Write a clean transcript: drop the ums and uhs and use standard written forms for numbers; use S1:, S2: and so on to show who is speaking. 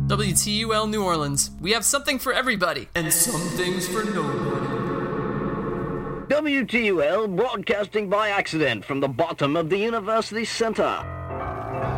S1: WTUL New Orleans. We have something for everybody. And some things for nobody.
S2: WTUL broadcasting by accident from the bottom of the University Center.